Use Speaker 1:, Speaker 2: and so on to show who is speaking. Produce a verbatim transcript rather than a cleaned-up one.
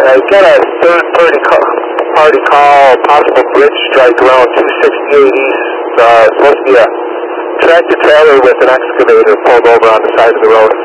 Speaker 1: I got a third party call, party call, possible bridge strike around two sixty-eight east. Uh, supposed to be a tractor trailer with an excavator pulled over on the side of the road.